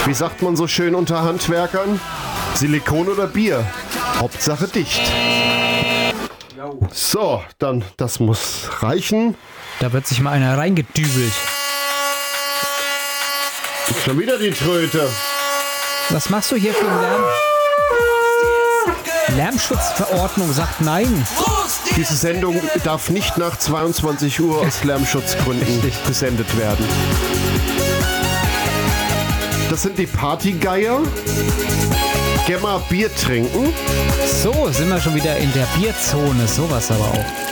Wie sagt man so schön unter Handwerkern? Silikon oder Bier? Hauptsache dicht. So, dann, das muss reichen. Da wird sich mal einer reingedübelt. Schon wieder die Tröte. Was machst du hier für einen Lärm? Lärmschutzverordnung sagt nein. Diese Sendung darf nicht nach 22 Uhr aus Lärmschutzgründen gesendet werden. Das sind die Partygeier. Geh mal Bier trinken. So, sind wir schon wieder in der Bierzone. Sowas aber auch.